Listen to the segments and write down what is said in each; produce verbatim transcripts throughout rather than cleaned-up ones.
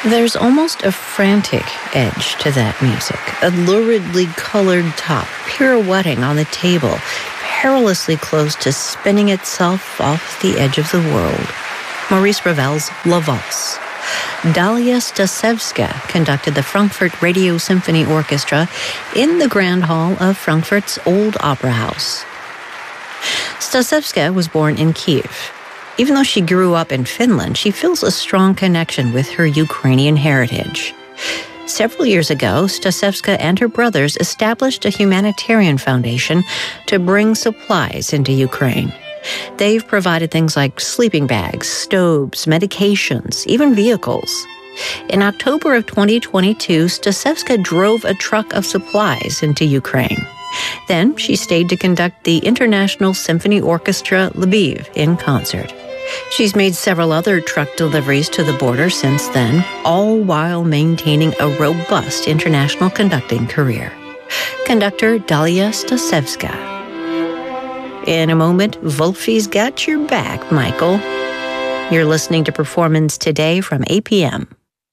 There's almost a frantic edge to that music, a luridly colored top pirouetting on the table, perilously close to spinning itself off the edge of the world. Maurice Ravel's La Valse. Dalia Stasevska conducted the Frankfurt Radio Symphony Orchestra in the Grand Hall of Frankfurt's Old Opera House. Stasevska was born in Kiev. Even though she grew up in Finland, she feels a strong connection with her Ukrainian heritage. Several years ago, Stasevska and her brothers established a humanitarian foundation to bring supplies into Ukraine. They've provided things like sleeping bags, stoves, medications, even vehicles. In October of twenty twenty-two, Stasevska drove a truck of supplies into Ukraine. Then she stayed to conduct the International Symphony Orchestra Lviv in concert. She's made several other truck deliveries to the border since then, all while maintaining a robust international conducting career. Conductor Dalia Stasevska. In a moment, Wolfie's got your back, Michael. You're listening to Performance Today from A P M.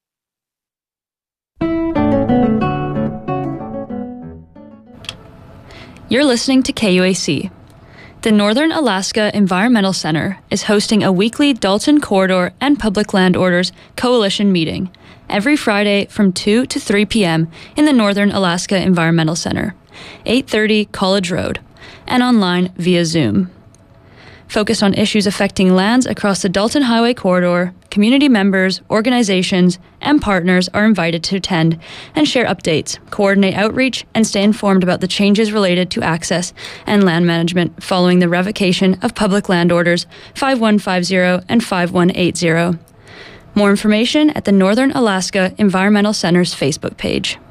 You're listening to K U A C. The Northern Alaska Environmental Center is hosting a weekly Dalton Corridor and Public Land Orders Coalition meeting every Friday from two to three p.m. in the Northern Alaska Environmental Center, eight thirty College Road, and online via Zoom. Focused on issues affecting lands across the Dalton Highway Corridor, community members, organizations, and partners are invited to attend and share updates, coordinate outreach, and stay informed about the changes related to access and land management following the revocation of Public Land Orders five one five zero and five one eight zero. More information at the Northern Alaska Environmental Center's Facebook page.